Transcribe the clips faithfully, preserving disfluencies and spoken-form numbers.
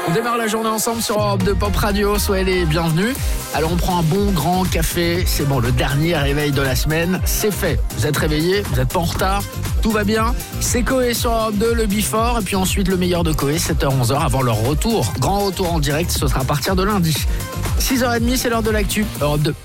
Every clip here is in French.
On démarre la journée ensemble sur Europe deux Pop Radio, soyez les bienvenus. Alors on prend un bon grand café, c'est bon, le dernier réveil de la semaine, c'est fait. Vous êtes réveillés, vous n'êtes pas en retard, tout va bien. C'est Coé sur Europe deux, le Before, et puis ensuite le meilleur de Coé, sept heures onze heures avant leur retour. Grand retour en direct, ce sera à partir de lundi. six heures trente, c'est l'heure de l'actu, Europe deux.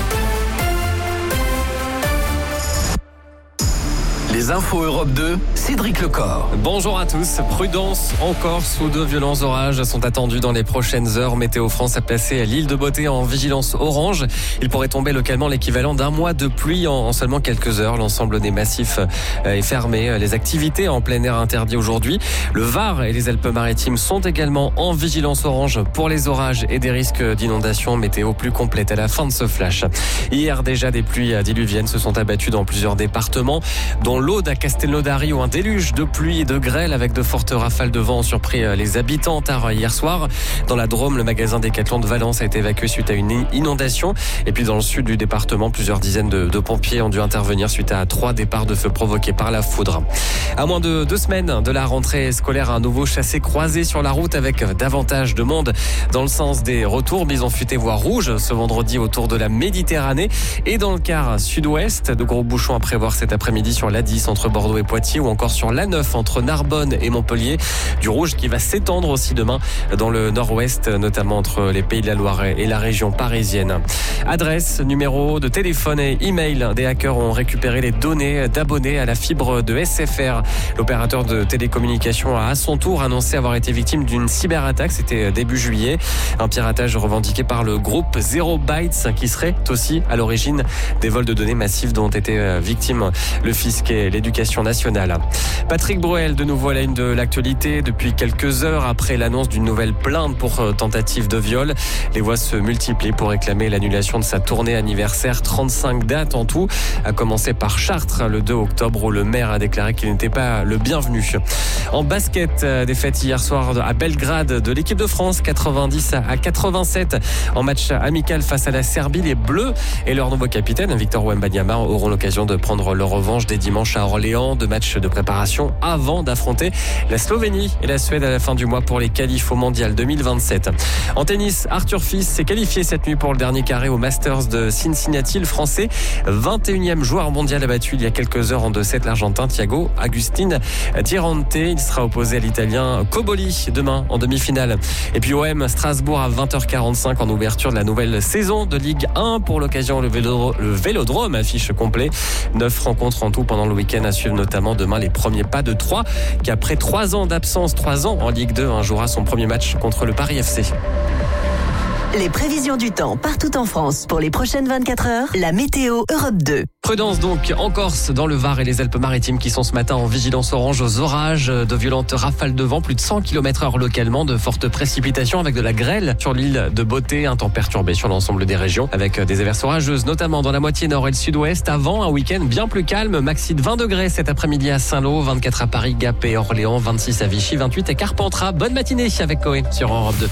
Les infos Europe deux, Cédric Lecor. Bonjour à tous. Prudence en Corse où de violents orages sont attendus dans les prochaines heures. Météo France a placé l'île de Beauté en vigilance orange. Il pourrait tomber localement l'équivalent d'un mois de pluie en seulement quelques heures. L'ensemble des massifs est fermé. Les activités en plein air interdites aujourd'hui. Le Var et les Alpes-Maritimes sont également en vigilance orange pour les orages et des risques d'inondation. Météo plus complète à la fin de ce flash. Hier déjà, des pluies diluviennes se sont abattues dans plusieurs départements, dont l'Aude à Castelnaudary où un déluge de pluie et de grêle avec de fortes rafales de vent ont surpris les habitants tard hier soir. Dans la Drôme, le magasin Decathlon de Valence a été évacué suite à une inondation. Et puis dans le sud du département, plusieurs dizaines de, de pompiers ont dû intervenir suite à trois départs de feu provoqués par la foudre. À moins de deux semaines de la rentrée scolaire, un nouveau chassé-croisé sur la route avec davantage de monde dans le sens des retours. Bison futé voie rouge ce vendredi autour de la Méditerranée. Et dans le quart sud-ouest, de gros bouchons à prévoir cet après-midi sur l'A dix entre Bordeaux et Poitiers ou encore sur l'A neuf entre Narbonne et Montpellier. Du rouge qui va s'étendre aussi demain dans le nord-ouest, notamment entre les Pays de la Loire et la région parisienne. Adresse, numéro de téléphone et email. Des hackers ont récupéré les données d'abonnés à la fibre de S F R. L'opérateur de télécommunications a à son tour annoncé avoir été victime d'une cyberattaque. C'était début juillet. Un piratage revendiqué par le groupe Zero Bytes qui serait aussi à l'origine des vols de données massifs dont étaient victimes le fisc et l'éducation nationale. Patrick Bruel, de nouveau à la une de l'actualité. Depuis quelques heures après l'annonce d'une nouvelle plainte pour tentative de viol, les voix se multiplient pour réclamer l'annulation de sa tournée anniversaire. trente-cinq dates en tout, à commencer par Chartres le deux octobre où le maire a déclaré qu'il n'était pas le bienvenu. En basket, défaite hier soir à Belgrade de l'équipe de France, quatre-vingt-dix à quatre-vingt-sept en match amical face à la Serbie. Les Bleus et leur nouveau capitaine, Victor Wembanyama, auront l'occasion de prendre leur revanche dès dimanche à Orléans. Deux matchs de préparation avant d'affronter la Slovénie et la Suède à la fin du mois pour les qualifs au mondial deux mille vingt-sept. En tennis, Arthur Fils s'est qualifié cette nuit pour le dernier carré au Masters de Cincinnati. Le Français, vingt et unième joueur mondial, a battu il y a quelques heures en deux sept l'Argentin Thiago Agustin Tirante. Il sera opposé à l'Italien Cobolli demain en demi-finale. Et puis O M Strasbourg à vingt heures quarante-cinq en ouverture de la nouvelle saison de Ligue un. Pour l'occasion, le, vélo, le Vélodrome affiche complet. Neuf rencontres en tout pendant le week-end à suivre, notamment demain les premiers pas de Troyes qui après trois ans d'absence, trois ans en Ligue deux, hein, jouera son premier match contre le Paris F C. Les prévisions du temps partout en France pour les prochaines vingt-quatre heures, la météo Europe deux. Prudence donc en Corse, dans le Var et les Alpes-Maritimes qui sont ce matin en vigilance orange aux orages, de violentes rafales de vent, plus de cent kilomètres heure localement, de fortes précipitations avec de la grêle sur l'île de Beauté, un temps perturbé sur l'ensemble des régions avec des averses orageuses, notamment dans la moitié nord et le sud-ouest, avant un week-end bien plus calme, maxi de vingt degrés cet après-midi à Saint-Lô, vingt-quatre à Paris, Gap et Orléans, vingt-six à Vichy, vingt-huit à Carpentras. Bonne matinée avec Coé sur Europe deux.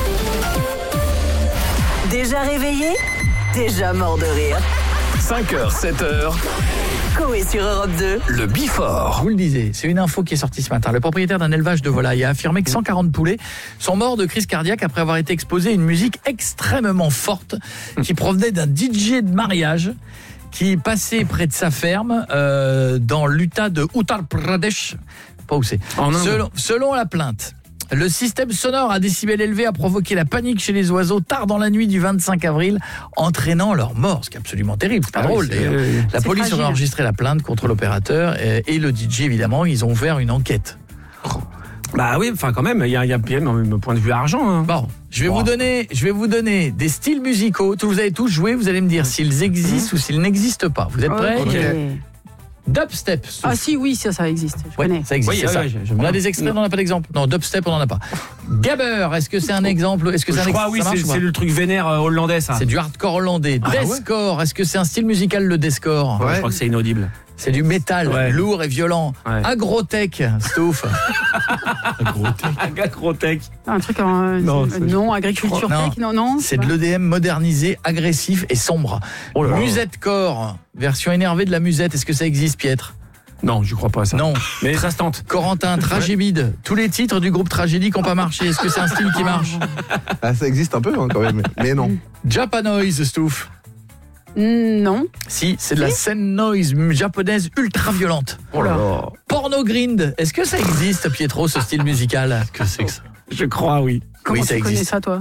Déjà réveillé? Déjà mort de rire. cinq heures, sept heures. Coé sur Europe deux. Le Before. Je vous le disais, c'est une info qui est sortie ce matin. Le propriétaire d'un élevage de volailles a affirmé que cent quarante poulets sont morts de crise cardiaque après avoir été exposés à une musique extrêmement forte qui provenait d'un D J de mariage qui passait près de sa ferme euh, dans l'Utah de Uttar Pradesh. Pas où c'est. Selon, selon la plainte, le système sonore à décibels élevés a provoqué la panique chez les oiseaux tard dans la nuit du vingt-cinq avril, entraînant leur mort, ce qui est absolument terrible, c'est pas ah drôle. Oui, c'est, euh, la police fragile. A enregistré la plainte contre l'opérateur et, et le D J, évidemment, ils ont ouvert une enquête. Bah oui, enfin quand même, il y a, il y a un point de vue argent. Hein. Bon, je vais, wow. vous donner, je vais vous donner des styles musicaux, vous allez tous jouer, vous allez me dire s'ils existent mmh. ou s'ils n'existent pas. Vous êtes prêts? Okay. Dubstep. Ah si, oui, ça, ça existe. Je ouais, connais. ça existe, oui, c'est oui, ça. Oui, on a des extraits, non. on n'en a pas d'exemple. Non, dubstep, on n'en a pas. Gabber, est-ce que c'est un exemple? Est-ce que c'est Je un crois, ex- oui, c'est, c'est le truc vénère euh, hollandais, ça. C'est du hardcore hollandais. Ah, deathcore, ouais. Est-ce que c'est un style musical, le deathcore? Ouais, je crois que c'est inaudible. C'est du métal, ouais. lourd et violent. Ouais. Agrotech, c'est ouf. Agrotech. Agrotech. Un truc en euh, non, non agriculture tech, non, non. C'est de l'E D M modernisé, agressif et sombre. Oh Musettecore, version énervée de la musette. Est-ce que ça existe, Pietre? Non, je crois pas ça. Non. Mais ça se tente. Corentin, Tragémide. Tous les titres du groupe Tragédie qui n'ont pas marché. Est-ce que c'est un style qui marche? Ah, ça existe un peu hein, quand même, mais non. Japanoise, Stouff. Non. Si, c'est de la scène noise japonaise ultra violente. Oh là là. Porno grind. Est-ce que ça existe, Pietro, ce style musical? Que c'est que ça? Je crois, oui. Comment Oui, ça tu connais existe. ça, toi?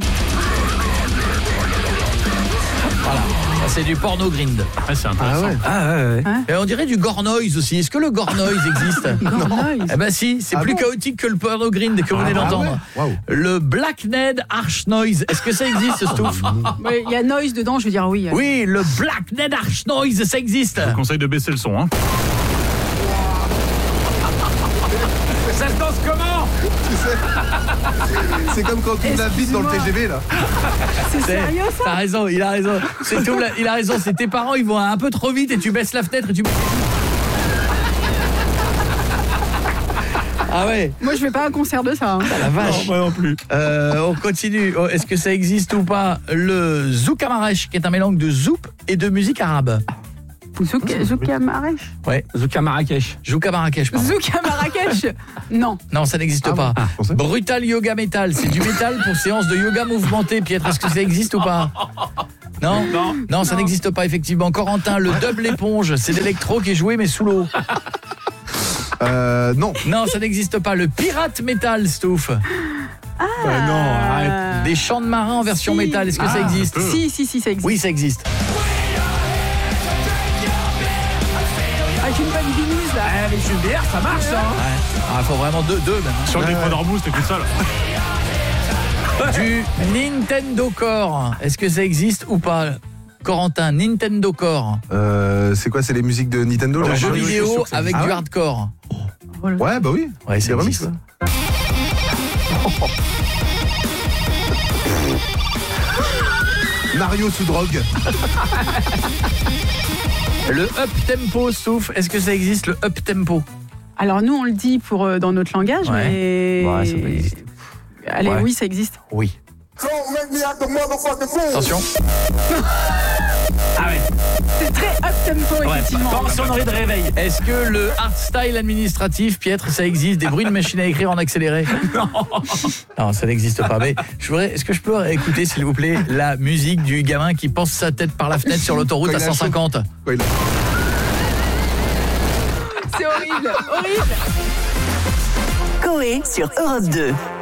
Voilà. Ça, c'est du porno grind. Ah, c'est intéressant. Ah ouais. Ah ouais, ouais. Et on dirait du gore noise aussi. Est-ce que le gore noise existe? Non. Eh ben si, c'est Ah plus bon chaotique que le porno grind que vous venez Ah d'entendre. ouais. Waouh. Le Blackned Arch Noise. Est-ce que ça existe, Stouff? Ouais, il y a noise dedans, je veux dire oui. Oui, le Blackned Arch Noise, ça existe. Je vous conseille de baisser le son. Hein. Ça se danse comment? Tu sais, c'est comme quand tu la bite dans le T G V là. C'est sérieux ça? T'as raison, il a raison. C'est tout, là, il a raison. C'est tes parents, ils vont un peu trop vite et tu baisses la fenêtre et tu. Ah ouais. Moi je vais pas à un concert de ça. Hein. Ah, la vache. Non, moi non plus. Euh, on continue. Oh, est-ce que ça existe ou pas? Le zouk amaresh, qui est un mélange de zouk et de musique arabe. Zouk, Zouka Marrakech. Ouais. Zouka Marrakech. Zouka Marrakech, pardon. Zouka Marrakech. Non. Non, ça n'existe pas. Ah, je pensais. Brutal yoga metal, c'est du métal pour séance de yoga mouvementé. Pietre, est-ce que ça existe ou pas? Non, Non. non, ça n'existe pas effectivement. Corentin, le double éponge, c'est d'électro qui est joué mais sous l'eau. Euh, non. Non, ça n'existe pas. Le pirate metal, Stouff. Ah, Bah non, arrête. Des chants de marins en version Si. métal, est-ce que ça Ah, existe? Si, si, si, ça existe. Oui, ça existe. Avec une bonne binouse là. Avec une bière, ça marche ça. Ouais. Ah, faut vraiment deux, deux même. Sur le dépôt d'Arbous, c'était ça là. Du Nintendo Core, est-ce que ça existe ou pas? Corentin, Nintendo Core, Euh, c'est quoi? C'est les musiques de Nintendo un genre jeu Mario, je suis sûr vidéo que ça avec existe. du Ah hardcore. ouais, ouais, bah oui. Ouais, ça C'est remix, existe. ça. Mario sous drogue. Le up tempo, Stouff, est-ce que ça existe le up tempo? Alors nous on le dit pour euh, dans notre langage, Ouais. mais. Ouais, ça peut exister. Allez, Ouais. oui, ça existe. Oui. Attention. Ah ouais. C'est très up tempo effectivement. Comme sonnerie de réveil. Est-ce que le hardstyle administratif, Pietre, ça existe? Des bruits de machine à écrire en accéléré? Non. Non, ça n'existe pas. Mais je voudrais, est-ce que je peux écouter, s'il vous plaît, la musique du gamin qui pense sa tête par la fenêtre sur l'autoroute Quand à il a cent cinquante? Quoi, il a- C'est horrible, horrible. Coé sur Europe deux.